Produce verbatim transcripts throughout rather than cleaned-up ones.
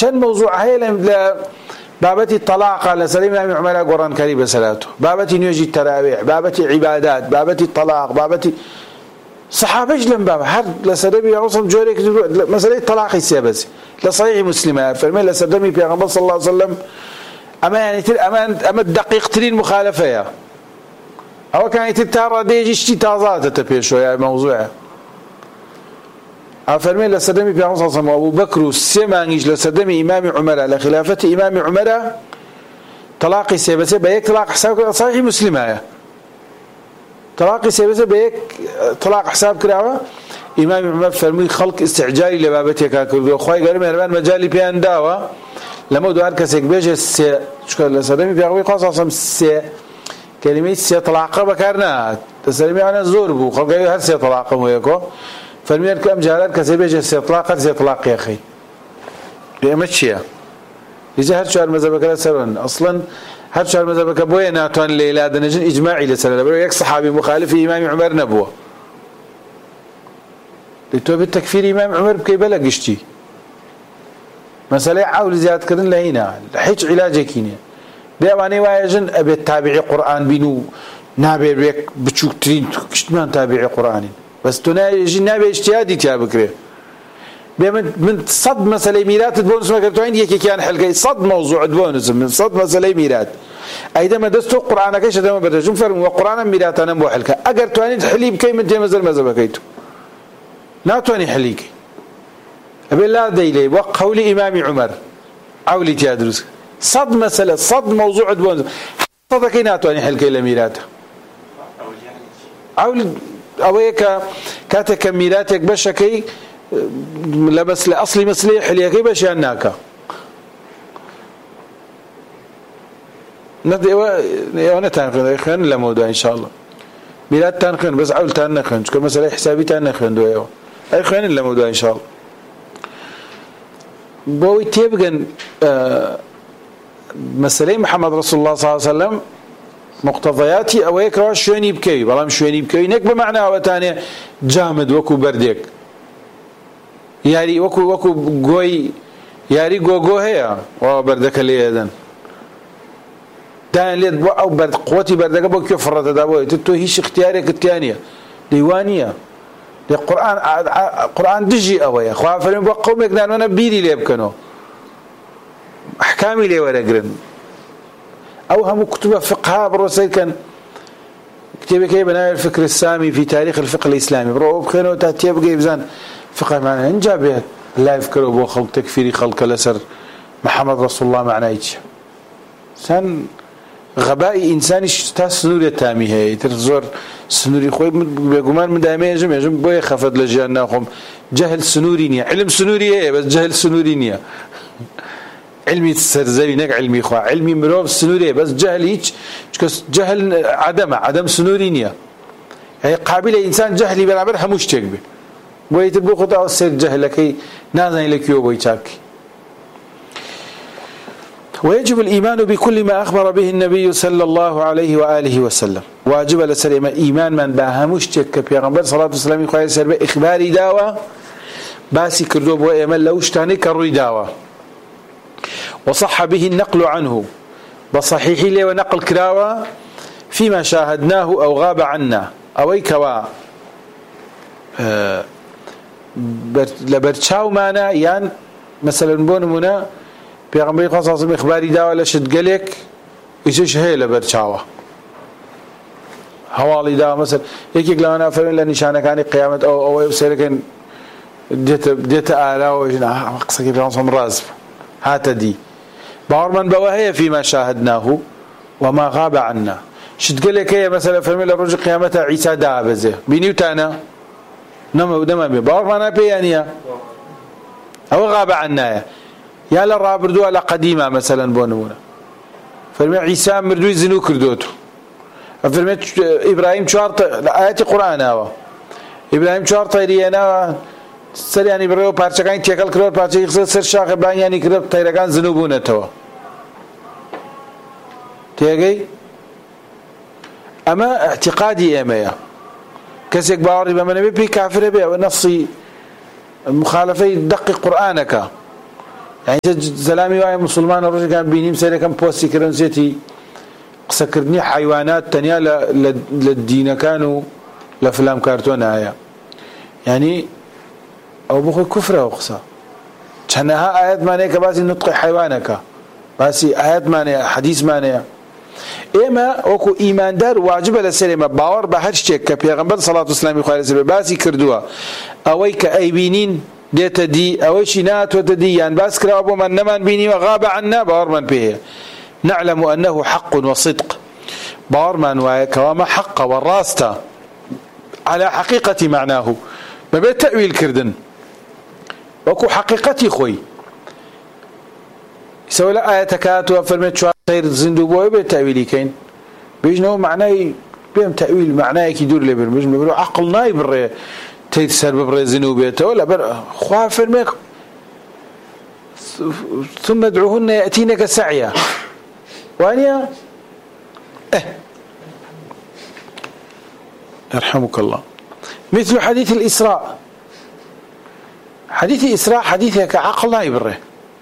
چەند موضوع هەیە لە بابەتی تەلاقە لە سەر ئیمامی عومەر گۆڕانکاری بەسەلاتۆ، بابەتی نوێژی تەراویح، بابەتی عیبادات، بابەتی تەلاق، بابەتی صحابەش لەم بابە هەر لە سەردەمی پێغەمبەر جۆرێک مەسەلەی تەلاقی سێبەسی لە صحیح مسلمە فەرمێ لە سەردەمی پێغەمبەر صلی الله علیه وسلم ئەمە یانیتر ئەمە دقیقترین مخالفەیە، ئەوە کانیتر تا ڕادەیەکی شتی تازاتە پێشۆیە مەوزوعە. ئەفەرمێ لە سەردەمی پێغەمبەر صلی الله علیه وسلم ئەبوو بەکر و سێ مانگیش لە سەردەمی ئیمامی عومەرە لە خلافەتی ئیمامی عومەرە تەلاقی سێبەسێ بە یەک تەلاق حساب کرا، صحیح مسلمایە تەلاقی سێبەسێ بە یەک تەلاق حساب کراوە. ئیمامی عومەر فەرمووی خەڵک استعجالی لە بابەتێکا کردووە، خوای گەورە مێهرەبان مەجالی پێیان داوە لەمە دوو هەر کەسێک بێژێ سێ چکە لە سەردەمی پێغەمبەری خوا صلی الله علیه وسلم سێ کەلیمەی سێ تەلاقە بەکار نهات، لە سەردەمی ئەوانە زۆر بوو خەڵک هەر سێ تەلاقە وەیەکۆ فەرمیان کە ئەم جاران کەسێک بێژێ سێ تەلاق هەر سێ تەلاق یەخەی. ئێمە چییە؟ دیجا هەر چوار مەذهبەکە لەسەرن ئەسڵەن هەر چوار مەذهبەکە بۆیە ناتوانن لە ئێلا دەنێژن ئیجماعی لەسەرە لەبەرەوە یەک سەحابی مخالفی ئیمامی عومەر نەبووە. تۆ بێت تەکفیری ئیمامی عومەر بکەی بەلە گشتی مەسەلەی عەول زیادکردن لە هینە هیچ عیلاجێکی نییە. بێ ئەوانەی وایەژن ئەبێت تابعی قورئان بین و نابێت بێک بچووکترین کشتمان تابعی قورئانین، بەس تۆ ناژی نابێت اجتیهادی تیا بکرێ. بێ من من سەد مەسەلەی میراتت بۆ نووسمە کە توانین یەکێکیان حەلکەی سەد مەوزوعت بۆ نووسم من سەد مەسەلەی میرات ئەیدەمە دەست تۆ قورئانەکەیش دەمە بەردەژم فەرمووە قورئانم میراتانم بۆ حەلکە ئەگەر توانیت حلی بکەی من تێمەزەر مەذهبەکەی تو ناتوانانی حلی بکەی ئەبێ لا دەیلێ وە قەولی ئیمامی عومەر عەولی تیا دروست سەد مەسەلە سەد مەوزوعت بۆ نووسم سەدەکەی ناتوانی حەلکەی لە میراتە. عەول ئەوەیە کە کاتێک کە میراتێک بەشەکەی لە بەس لە ئەسڵی مەسلەی حلیەکەی بەشیان ناکە. ئێوە نەتان خوێن خوێن لەمەوەدا ئینشاءڵڵا میراتتان خوێن بەس عەولتان نەخوێن چکە مەسەلەی حسابیتان نەخوێندووەیەوە ئەی خوێنن لەمەوەدا ئینشاءڵڵا بۆەوەی تێبگەن مەسەلەی محەممەد ڕەسوڵ الله صلی الله علیه وسلم مقتەضەیاتی ئەوەیە کەوا شوێنی بکەوی بەڵام شوێنی بکەوی نەک بەمەعناوەتانێ جامد وەکو بەردێک یاری وەکو وەکو گۆی یاری گۆگۆ هەیە وا بەردەکە لێدەن دایان لێت بۆ ئەو بەرد قوتی بەردەکە بۆ کوێ فڕەتەدا بۆی تۆ هیچ اختیارێکت تیا نییە دەیوانیە لێ قورئان قورئان دژی ئەوەیە خوا فەرمێ بۆ قەومێک نانوانە بیری لێ بکەنەوە ئەحکامی لێ وەرەگرن. ئەو هەموو کتوبە فقها بڕۆ سەیرکەن کتێبێکی بەناوی الفکر السامی في تاریخ الفقه الإسلامي بڕۆ بخوێنەوە تا تێبگەی بزان فقه معناه اینجا بێت لایف کردەوە بۆ خەڵک تەکفیری خەڵکە لەسەر محەممەد ڕەسوڵ الله معنای چییە. سان غەبای ئینسانیش تا سنوورێت تامی هەیە تر زۆر سنووری خۆی بێگومان من دامێژم ێژم بۆیە خەفەت لە ژیان ناخۆم جەهل سنووری نییە علم سنووری هەیە بەس جەهل سنووری نییە. علمی سەرزەوی نەک علمی خوا علمی مرۆڤ سنوورێ بەس جەهل هیچ چکە جەهل عەدەمە عەدەم سنووری نییە هەیە قابلە ئینسان جەهلی بەرامبەر هەموو شتێک بێ بۆیە تر بۆ خۆت ئەو سێر جەهلەکەی نازانی لەکوێوە بۆی چاکی. ويجب الإيمان بكل ما أخبر به النبي صلى الله عليه وآله وسلم واجب لسر إيمان من باهمشتك كبيغمبر صلاة والسلام خير سر بإخباري داوة باسي كردو بو إيمان لوشتاني كروي داوة وصح به النقل عنه بصحيح لي ونقل كراوة فيما شاهدناه أو غاب عنا أوي كوا أه لبرچاو مانا يان مثلا بونمونا پێغەمبەری خوا صلی الله علیه و سلم ئیخباری داوە لە شتگەلێک ئیشش هەیە لە بەرچاوە هەواڵی داوە مەسەل یەکێک لەوانە فەرمێن لە نیشانەکانی قیامەت ئەو ئەوەی سەیرەکەن دێتە ئاراوە قسەکەی پێغەمبەر صلی الله علیه و سلم هاتە دی باوەڕمان بەوە هەیە فيما شاهدناه وما غاب عنا شتگەلێک هەیە مەسەلە فەرمێن لە ڕۆژی قیامەتە عیسا دابەزێ بینیوتانە نەمە باوەڕمانە پێیان نییە ئەوە غاب عنایە یا لە ڕابردووە لە قەدیمە مەسەلەن بۆ نمونە فەرمێ عیسا مردووی زنو کردوتو فەرمێ ئیبراهیم چوار لە ئاەتی قورئانەوە ئیبراهیم چوار تەیریێنەوە سەریانی بڕێوە پارچەکانی تێکەڵ کردەوە پارچەی قسە سەر شاخە بانیانی کردە تەیرەکان زنو بوونەتەوە تێگەی ئەمە اعتقادی ئێمەیە کەسێک باوەڕی بەمە نەبێ پێی کافرە بێ ئەوە نەسی مخالفەی دەقی قورئانەکە يعني زلامي واي مسلمان الرجل كان بينيم سيرة كان بوستي كرنسيتي سكرني حيوانات تانية للدين كانوا لفلام كارتون آية يعني أو بخو كفر وقصة كانها آيات مانية كباسي نطق حيوانك باسي آيات مانية حديث مانية إما وكو إيمان دار واجب لسلمة باور بهرش تيك كبيغمبر صلاة السلام عليه وسلم باسي كردوا أويك أي بينين ديت دي أويش نات وتدي يعني باس كرابو من نمان بيني وغاب عنا باور من به نعلم أنه حق وصدق باور من وايك وما حق والراسته على حقيقة معناه ما بيت تأويل كردن وكو حقيقتي خوي سوى لا آياتكات وفرمت شو خير زندوبوي بالتأويلي كين بيجنو معناه بيم تأويل معناه يدور لي بيجنو بيقولوا عقل ناي بر تيسر بر زنوبيته ولا بر خوا فرمك ثم ادعوهن يأتينك سعيا وانيا اه يرحمك الله مثل حديث الإسراء حديث الإسراء حديث كعقل ناي بره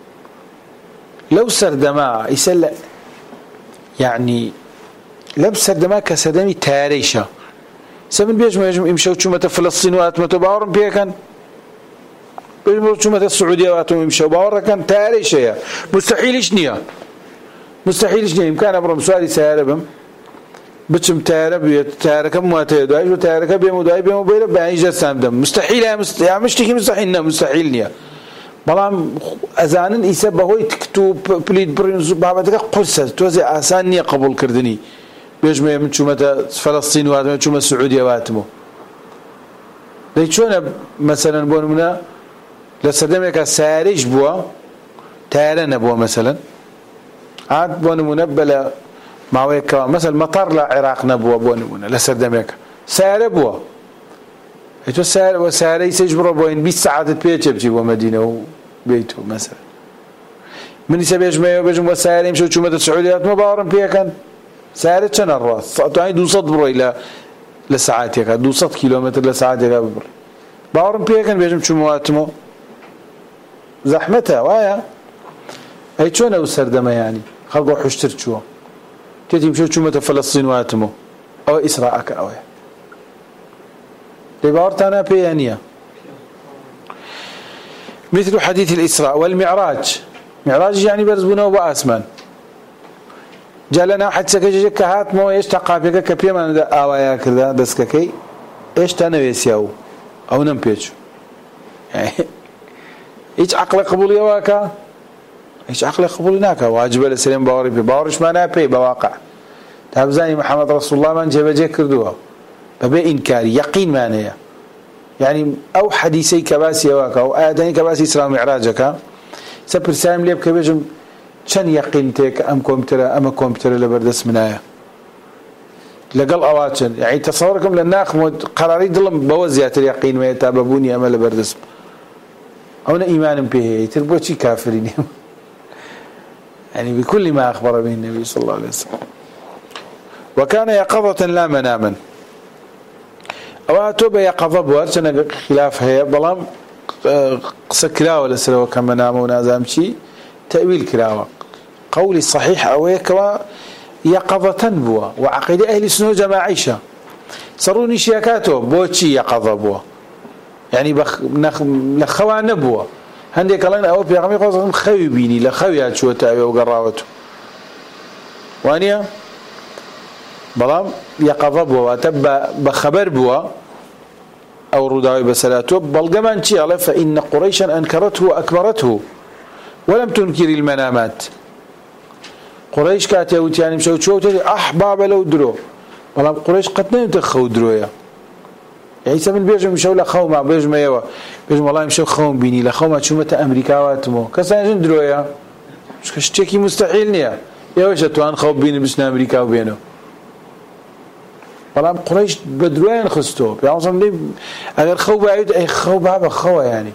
لو سردما يسل يعني لو سردما كسردمي تاريشة سبن بيجمع يجمع يمشوا شمة فلسطين واتمة باورم بيه كان بيجمعوا شمة السعودية واتمة يمشوا باورم كان تاريشة مستحيل إشنيا مستحيل إشنيا يمكن أبرم سؤالي سياربهم بتشم تارب يتاركم واتيدو أيش وتارك بيمو داي بيمو بيرب بعيجة سامدم مستحيل يا مست يا مشتكي مستحيل مستحيل نيا بلام أذانن إيسا بهوي تكتب بليد برينز بابتك قرصة توزي آسانية قبول كردني بيجمع من شو متى فلسطين واتمو شو متى السعودية واتمو ليشونا مثلا بونمنا لسردمك سارج بوا تارن بوا مثلا عاد بونمنا بلا معويك مثلا مطار لعراق نبوا بونمنا لسردمك سار بوا هيتو سار وسار يسجبروا بوين بيس ساعات بيتش بجيبوا مدينة وبيته مثلا من يسبي يجمع بيجمع سار يمشوا شو متى السعوديات ما بعرف فيها كان سارت شن الراس تعيد دوصد برو إلى لساعات يكا دوصد كيلومتر لساعات يكا ببر بعرف فيها كان بيجمع شو مواتمه زحمتها وايا هي شو أنا وسردمة يعني خلقوا حشتر شو تيجي مشوا شو متى فلسطين واتمه أو إسراء كأوي لبارتنا بيانية مثل حديث الإسراء والمعراج معراج يعني برزبونه واسمان جالنا حد سكجك كهات مو ايش تقافيك كبيما آوايا كذا بس ككي ايش تنويسياو او نمبيتش يعني ايش عقل قبول يواكا ايش عقل قبول ناكا واجب السلام باوري باورش ما نابي بواقع تابزاني محمد رسول الله من جبجه كردوها ببي انكاري يقين مانيا يعني او حديثي كباسي واكا او اياتين كباسي اسراء معراجك سبر سايم ليب كبيجم شن يقينتك ام كمبيوتر ام كمبيوتر لبردس منايا لقل اواتشن يعني تصوركم للناخ قراري ضلم بوزيات اليقين ما يتاببوني ام لبردس هنا ايمان به تربوتي كافرين يعني بكل ما اخبر به النبي صلى الله عليه وسلم وكان يقظة لا مناما اواتو بيقظة بوارشنا خلاف هي بلام قصة كلاوة لسلوة كما ناموا ونازامشي تأويل كلاوة قولي الصحيح أويكوا يقظة بوا وعقيدة أهل السنة جماعيشة صاروني شياكاتو بوشي يقظة بوا يعني بخ نخ لخوا نبوا هندي كلام أو بيعمل قصة خوي بيني لخوي شو تأوي وقراوته وانيا بلام يقظة بوا تبى بخبر بوا أو رداوي بسلاته بل كمان شيء على فإن قريشا أنكرته وأكبرته ولم تنكر المنامات قريش كاتيا وتياني مشو شو تدي أحباب لو درو بل قريش قد نمتخو درويا يعني سمن بيجم مشو لخو مع بيجم يوا بيجم والله مشو خوم بيني لخو ما شو متى أمريكا واتمو كسان درويا مش كشتكي مستحيل نيا يا وش توان خو بيني بسنا أمريكا وبينه والله قريش بدروين خستو بيعصم لي اگر خو بعيد اي خو بابا خو يعني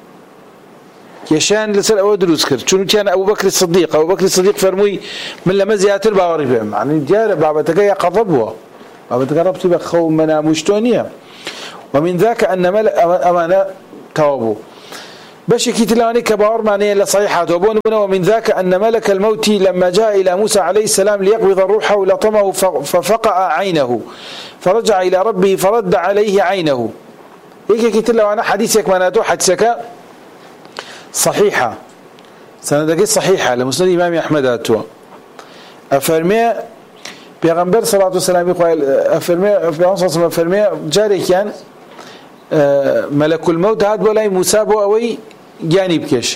يشان لسل او دروس كر شنو كان ابو بكر الصديق ابو بكر الصديق فرموي من لما زياتر باوري فهم يعني ديار بابتك يا قضبوا بابتك ربتي بخو منا مشتونيه ومن ذاك ان ملأ امانه توبوا بشي كتلاني كبار معناه لصحيحات وبون ومن ذاك أن ملك الموت لما جاء إلى موسى عليه السلام ليقبض الروح ولطمه ففقع عينه فرجع إلى ربه فرد عليه عينه. هيك كتلاني حديثك مناتو حدثك صحيحة سندك صحيحة لمسند الإمام أحمد أتوا أفرمي بيغمبر صلى الله عليه وسلم يقول أفرمي بيغمبر أفرمي جاري كان ملك الموت هاد ولا موسى بو أوي جاني بكش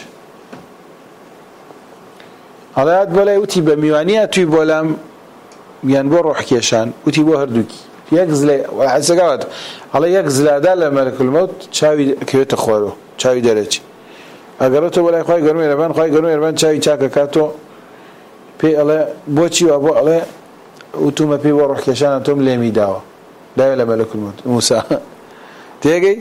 هذا هاد ولا يوتي بميوانية توي بولام يعني بو روح كيشان وتي بو هردوكي يغزل وحسقات على يغزل دال ملك الموت شاوي كيوت خورو شاوي درجي اگرته ولا خوای گرمی ربان خوای گرمی ربان چای چاک کاتو پی الله بوچی و ابو الله وتوما پی وروح کشان توم لمی داوا دا ملك الموت موسى تيجي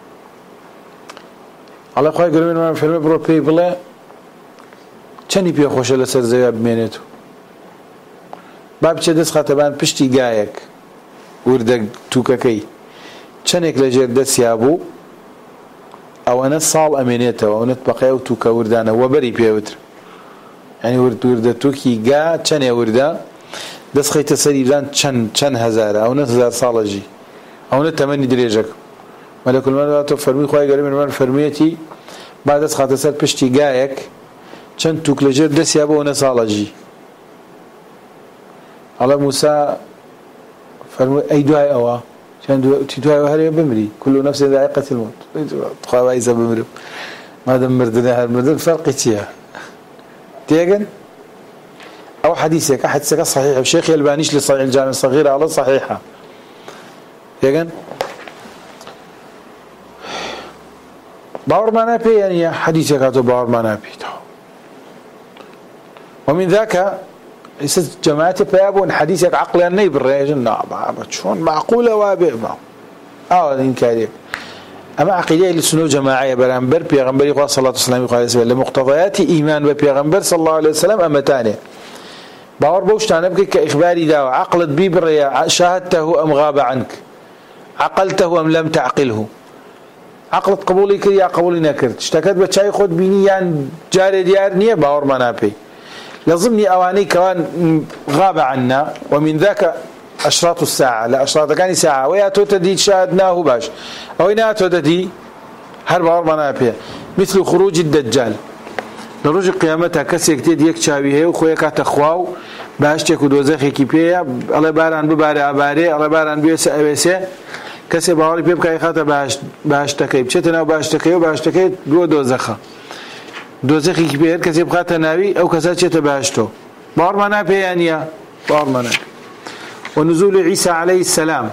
الله خوای گرمی ربان فرمی برو پی بله چنی پی خوش لسر زیاب مینتو باب چه دست خطبان پشتی گایک ورده توککی چنک لجر دست یابو او انا صال امينيته او نتبقى او توكا وردانه وبري بيوتر يعني ورد ورد توكي جا چن وردا دس خيت سريدان چن چن هزار او نت هزار صالجي او نت ثمانية درجه ملك الموت فرمي خوي غريم من فرميتي بعد دس خاطر سر پشتي جايك چن توك لجر دس يابو انا صالجي على موسى فرمي اي دعاء اوا كان تدعي وهل بمري كل نفس ذائقة الموت تخاف عيسى بمري ما دام مردنا هالمردن فرق تيها تيجن أو حديثك حديثك صحيح الشيخ البانيش لصحيح الجامع الصغير على صحيحة تيجن باور ما نبي يعني حديثك هذا باور ما نبي ومن ذاك يصير جماعتي بيابون حديثك عقلا نيبر يا جنة شلون معقولة وابع اه الانكاريه اما عقيده لسنو جماعيه برامبر بيغمبر صلى الله عليه وسلم لمقتضيات ايمان ببيغمبر صلى الله عليه وسلم اما ثاني باور بوش تنبك كاخباري دا عقلت بي شاهدته ام غاب عنك عقلته ام لم تعقله عقلت قبولي كريا قبولي نكرت اشتكت بتشاي خد بيني يعني جاري ديار نيه باور ما نابي لازمني اواني كمان غاب عنا ومن ذاك اشراط الساعه لا اشراط كان ساعه ويا تودي شاهدناه باش او اين تودي هر باور ما نابي مثل خروج الدجال لروج قيامتها كسيك تي ديك شاوي هي وخويا كتخواو باش تكو دوزخي كيبيا الله باران بباري اباري الله باران بيس ابيسه كسي باور بيبقى خاطر باش باش تكيب شتنا باش تكيو باش تكيب دو دوزخه دوزخي كبير كسي بقى تناوي او كسات تباشتو باور ما نابي يعني باور ما نابي ونزول عيسى عليه السلام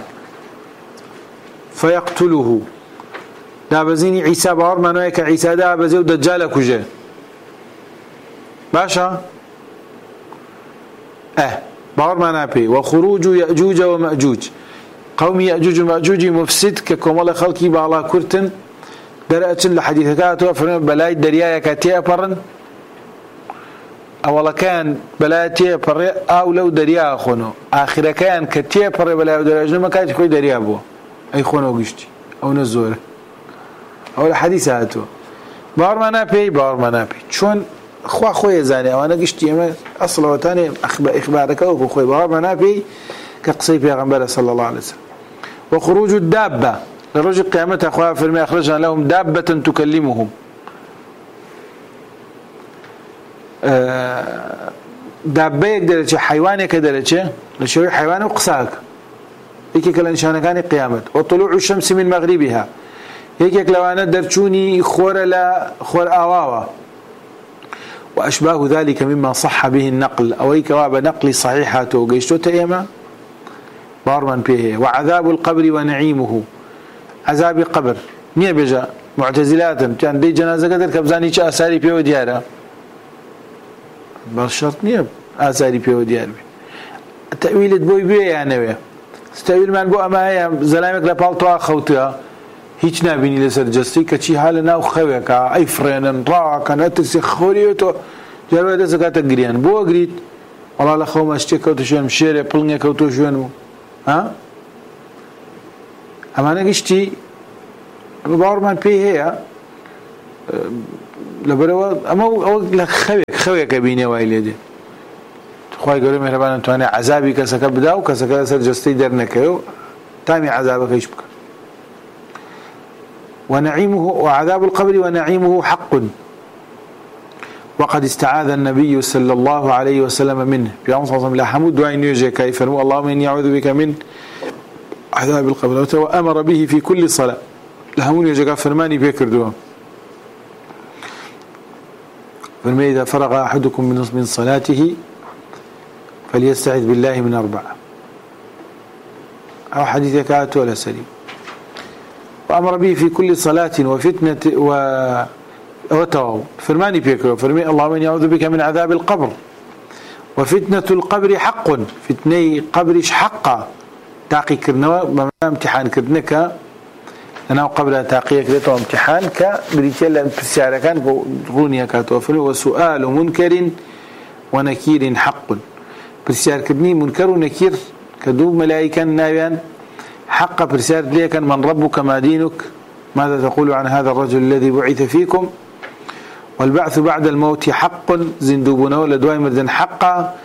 فيقتله دابزيني عيسى باور ما نويك عيسى دابزي ودجال كوجه باشا اه باور ما نابي وخروج يأجوج ومأجوج قوم يأجوج ومأجوج مفسد ككمال خلقي بالا كرتن درأتن لحديثكات وفرنا بلاي دريايا كاتيا برن اولا كان بلاي تيا بر او لو دريا خونو اخر كان كاتيا بر بلاي دريا ما كانت كوي دريا بو اي خونو غشتي او نزور او الحديثاتو باور ما نابي باور ما نابي شلون خو خويا زاني وانا قشتي اصلا وثاني اخبارك او خويا باور ما نابي كقصي پیغمبر صلى الله عليه وسلم وخروج الدابه لرجل قيامتها اخوها فرمي اخرجنا لهم دابه تكلمهم دابه يقدر شي حيوان يقدر شي لشوي حيوان وقساك هيك كلا نشانه كان قيامت وطلوع الشمس من مغربها هيك لو انا درچوني خور لا خور اواوا واشباه ذلك مما صح به النقل او هيك واب نقل صحيحاته وقيشته تيما بارمن به وعذاب القبر ونعيمه عذاب قبر نيه بجا معتزلات كان دي جنازه قدر كبزاني چه اثاري پیو دياره بس شرط نيه اثاري پیو ديار تاويل بوي بي يعني تاويل من بو اما هي زلامك لبالطو خوتها هیچ نبینی لسر جستی که چی حال ناو خواه که ای فرینن را کنه تسی خوریو تو جلوه دست که تگریان بو اگرید الله لخواه مشتی که تو شویم شیره پلنگه که تو شویم ها اما نگشتی باور من پیه هیا لبروا أما أو لك خوي خوي كبينة وايلة خواهي قولي مهربان أنتواني عذابي كسك بداو كسك سر جستي درنكيو تامي عذابك يشبك ونعيمه وعذاب القبر ونعيمه حق وقد استعاذ النبي صلى الله عليه وسلم منه في عمر صلى الله عليه وسلم لا حمود دعين يجي كيف اللهم إني أعوذ بك من عذاب القبر وأمر به في كل صلاة لهمون يجي فرماني بيكر دوام فرمي إذا فرغ أحدكم من من صلاته فليستعذ بالله من أربعة أو حديث كات ولا سليم وأمر به في كل صلاة وفتنة و وتو فرماني بيكر فرمي اللهم إني أعوذ بك من عذاب القبر وفتنة القبر حق فتني قبرش حقا تاقي كرنوا بما امتحان كرنك أنا قبل تاقيه كريتو امتحان كبريتيلا بسيارة كان رونيا كاتوفل وسؤال منكر ونكير حق بسيار كدني منكر ونكير كدو ملائكة نايان حق بسيار ليكن من ربك ما دينك ماذا تقول عن هذا الرجل الذي بعث فيكم والبعث بعد الموت حق زندوبنا ولا دواء مردن حقا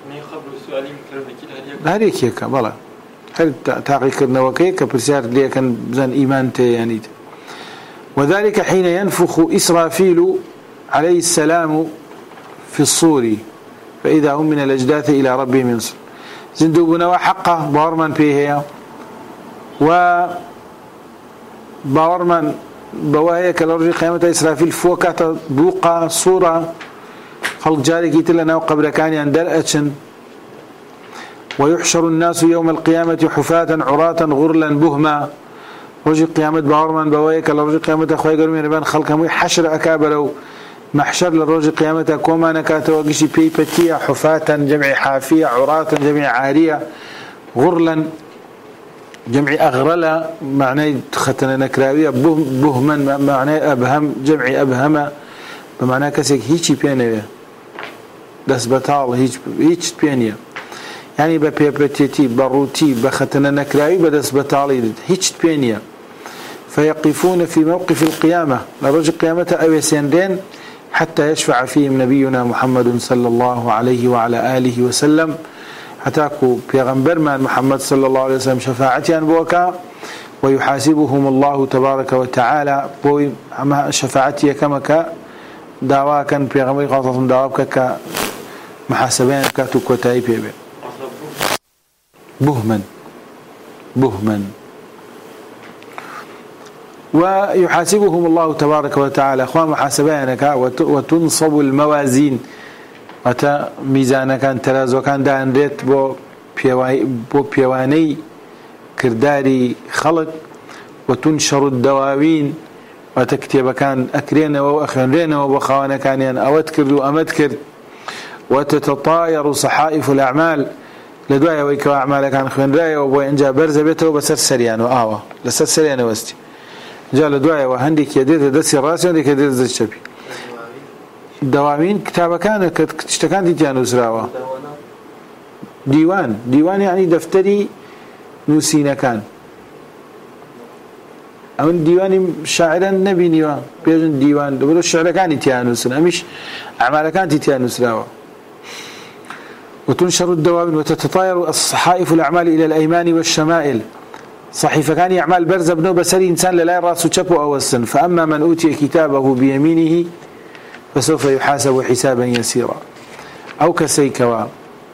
هذيك هيك والله هل تاقي كرنا وكيك برسار ليكن زن إيمان يعني وذلك حين ينفخ إسرافيل عليه السلام في الصور فإذا هم من الأجداث إلى ربهم ينصر زندوبنا وحقه باورمان فيه و باورمان بواهي كالرجل قيامة إسرافيل فوكات بوقا صورة خلق جاري كيت لنا وقبل كان يندر أتشن ويحشر الناس يوم القيامة حفاة عراة غرلا بهما رجل قيامة باورمان بواهي كالرجل قيامة أخوي قالوا من ربان خلقهم حشر أكابروا محشر للرجل قيامة كوما نكاته وقشي بيبتية حفاة جمع حافية عراة جمع عارية غرلا جمع أغرلا معناه ختنا نكراوية بهما معناه أبهم جمع أبهما بمعنى كسك هيك بيانية دس بطال هيك هيك بيانية يعني ببيبتيتي بروتي بختنا نكراوي بدس بطالي هيك بيانية فيقفون في موقف القيامة لرجل قيامة أو سندين حتى يشفع فيهم نبينا محمد صلى الله عليه وعلى آله وسلم حتاكو بيغمبر من محمد صلى الله عليه وسلم شفاعتي عن بوكا ويحاسبهم الله تبارك وتعالى بوي شفاعتي كما دعوا كان بيغمبر خاصة دعوك كمحاسبين كاتو كوتاي بيبي بهما بهما ويحاسبهم الله تبارك وتعالى اخوان محاسبينك وتنصب الموازين وتا ميزان كان تراز وكان دان ريت بو بو بيواني كرداري خلق وتنشر الدواوين وتكتب كان اكرين واخرين وبخوانا كان ين اوتكر وامتكر وتتطاير صحائف الاعمال لدوايا ويكوا اعمال كان خن راي وبو انجا برز بيته وبسرسريان واوا لسرسريان وستي جاء دعاء وهندك يدير دسي راسي وهندك يدير دسي الشبي دواوين كتابة كان كتشتكان دي تيانو سراوة ديوان ديوان يعني دفتري نوسينا كان أمن ديواني شاعرا نبي نيوان بيجن ديوان دبلو الشعر كان تيانو سراوة مش أعمال كان تيانو سراوة وتنشر الدواوين وتتطاير الصحائف الأعمال إلى الأيمان والشمائل صحيفة كان يعمل برز ابنه بسري إنسان لا رأسه شبه أو السن فأما من أوتي كتابه بيمينه فسوف يحاسب حسابا يسيرا أو كسيكوا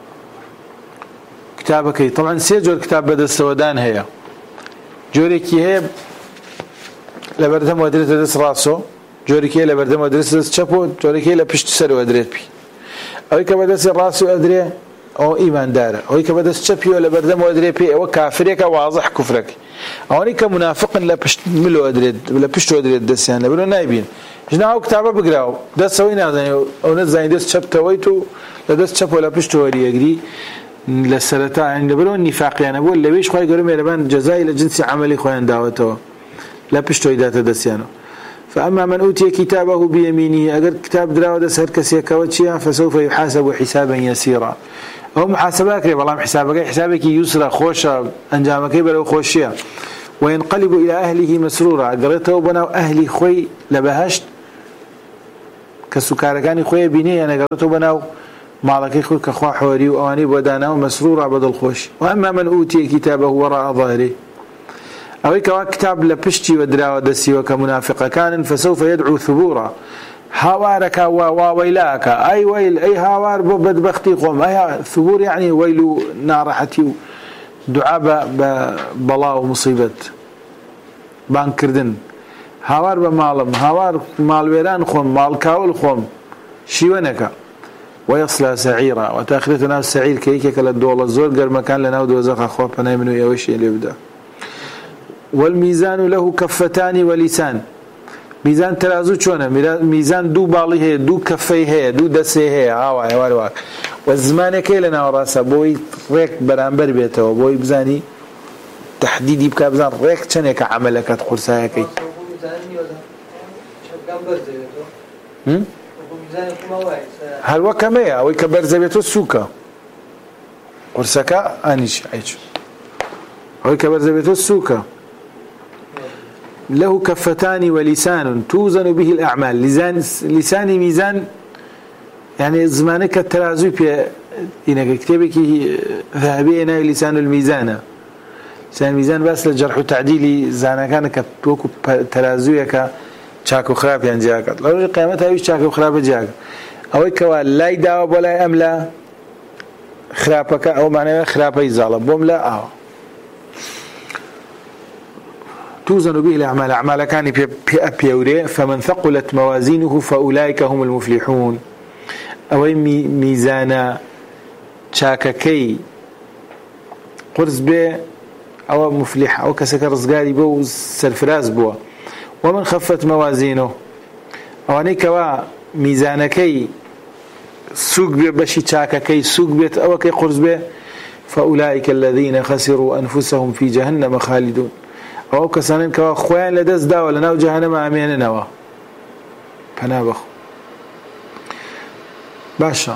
كتابك طبعا سيجور كتاب بدأ السودان هي جوريكي هي لبردم ودرس درس راسه جوريكي لبردم ودرس درس شبه جوريكي لبشت سر ودرس بي أو كبدس راسه أدري أو إيمان داره أو كبدس شبيه ولا بردم وأدري بيه أو كافرك واضح كفرك أو أني كمنافق لا بشت ملو أدري ولا بشت أدري الدس يعني بلو نايبين جناو كتابه بقراو دس سوينا زين أو نزين دس شب تويتو لدس شب ولا بشت ودري يجري للسلطة يعني بلو النفاق يعني بقول لبيش خوي قريم يلبان جزائي لجنس عملي خوي دعوته لا بشت ويدات دس يعني فأما من أوتي كتابه بيمينه أجر كتاب دراو دس هركسي كوتشيا فسوف يحاسب حسابا يسيرا أو محاسبك والله حسابك حسابك يسرى خوشة أنجامك بلو خوشية وينقلب إلى أهله مسرورا قريته بنا أهلي خوي لبهشت كسكاركاني خويا بيني أنا قلت بناو مالكي خوي كخوا حوري وأني بدانا مسرورا بدل خوش. وأما من أوتي كتابه وراء ظهره أو كوا كتاب لبشتي ودرا ودسي وكمنافق كان فسوف يدعو ثبورا هوارك وويلاك أي ويل أي هوار بدبختي قوم أي ثبور يعني ويل نارحتي دعاء بلا ومصيبة بانكردن هاوار بمالم هاوار مالويران خوم مال كاول خوم شيوانك ويصلى سعيرا وتاخرتنا السعير كيكك للدولة الزور قال مكان لنا ودوزق أخوة بنايمنو يوشي اللي يبدأ. والميزان له كفتان ولسان ميزان ترازو چونه ميزان دو بالي هي دو كفي هي دو دسي هي هاوي هاوي والزمان كي لنا وراسه بوي ريك برامبر بيته وبوي بزاني تحديدي بكا بزان ريك چنك عملك تقرسها كي هل وكمية أو يكبر زبيتو السوكا قرسكا أنيش عيش أو يكبر زبيتو السوكا له كفتان ولسان توزن به الأعمال لسان لساني ميزان يعني زمانك الترازو بي إنك كتابك ذهبي إنا لسان الميزان لسان الميزان بس للجرح والتعديل زانا كانك توكو ترازويك شاكو خراب يعني جاك لو قيمتها ويش شاكو خراب جاك أو كوا لا يداوب ولا أملا خرابك أو معناه خراب يزال بوم لا أو توزن به الأعمال أعمال كان بيوري فمن ثقلت موازينه فأولئك هم المفلحون أو ميزانا شاككي قرز به أو مفلح أو كسكر رزقاري بو سرفراز بو. ومن خفت موازينه أو أنيكوا ميزانكي سوق به بشي شاككي سوق بيت أو كي قرز به فأولئك الذين خسروا أنفسهم في جهنم خالدون أو كسانين كوا خوان لدز دا ولا ناو جهنم عميان نوا فنابخ باشا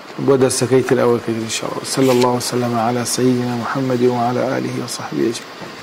بدر سكيت الأول كده إن شاء الله. صلى الله وسلم على سيدنا محمد وعلى آله وصحبه أجمعين.